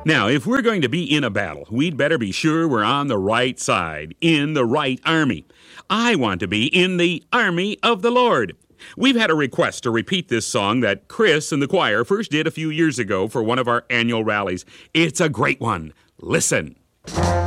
Now, if we're going to be in a battle, we'd better be sure we're on the right side, in the right army. I want to be in the army of the Lord. We've had a request to repeat this song that Chris and the choir first did a few years ago for one of our annual rallies. It's a great one. Listen.